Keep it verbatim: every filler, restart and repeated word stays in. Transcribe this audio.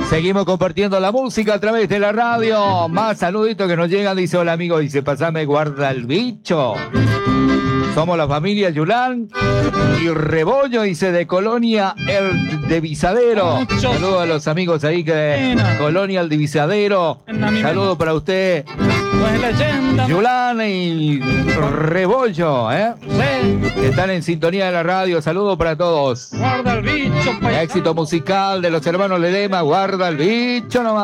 Seguimos compartiendo la música a través de la radio. Más saluditos que nos llegan. Dice, hola amigo, dice, pasame guarda el bicho. Somos la familia Yulán y Rebollo, dice, de Colonia El Divisadero. Saludos a los amigos ahí que de Colonia El Divisadero. Saludos para usted, Yulán y Rebollo, ¿eh? Que están en sintonía de la radio. Saludos para todos. Guarda el bicho, paisano. Éxito musical de los hermanos Ledema. Guarda el bicho nomás.